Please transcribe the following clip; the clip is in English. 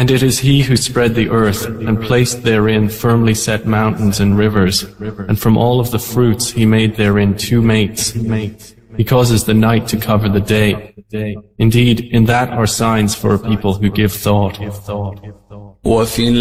And it is He who spread the earth and placed therein firmly set mountains and rivers, and from all of the fruits He made therein two mates. He causes the night to cover the day. Indeed, in that are signs for a people who give thought.